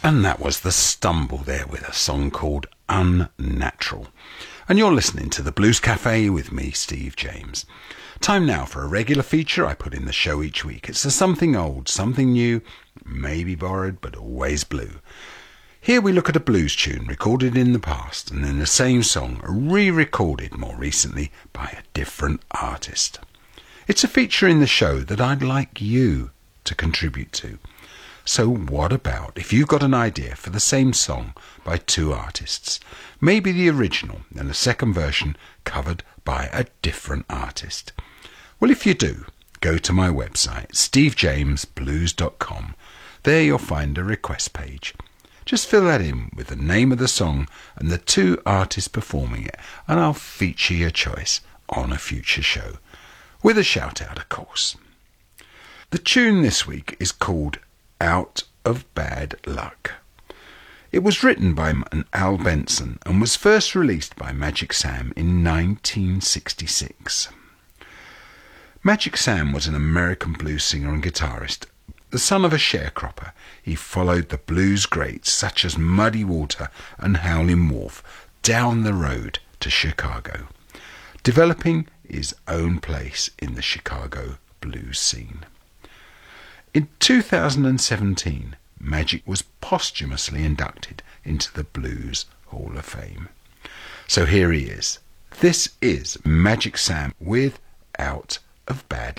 And that was The Stumble there with a song called Unnatural. And you're listening to the Blues Cafe with me, Steve James. Time now for a regular feature I put in the show each week. It's a something old, something new, maybe borrowed, but always blue. Here we look at a blues tune recorded in the past and then the same song re-recorded more recently by a different artist. It's a feature in the show that I'd like you to contribute to. So what about if you've got an idea for the same song by two artists? Maybe the original and a second version covered by a different artist. Well, if you do, go to my website, stevejamesblues.com. There you'll find a request page. Just fill that in with the name of the song and the two artists performing it, and I'll feature your choice on a future show. With a shout out, of course. The tune this week is called Out of Bad Luck. It was written by Al Benson and was first released by Magic Sam in 1966. Magic Sam was an American blues singer and guitarist. The son of a sharecropper, he followed the blues greats such as Muddy Walter and Howlin' Wolf down the road to Chicago, developing his own place in the Chicago blues scene. In 2017, Magic was posthumously inducted into the Blues Hall of Fame. So here he is. This is Magic Sam with Out of Bad Luck.